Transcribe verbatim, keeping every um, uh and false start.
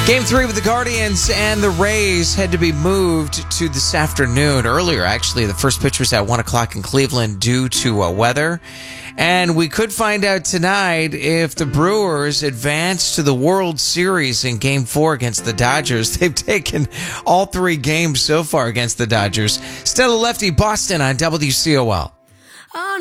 Game three with the Guardians and the Rays had to be moved to this afternoon. Earlier, actually, the first pitch was at one o'clock in Cleveland due to uh, weather. And we could find out tonight if the Brewers advance to the World Series in Game four against the Dodgers. They've taken all three games so far against the Dodgers. Stella Lefty, Boston on W C O L.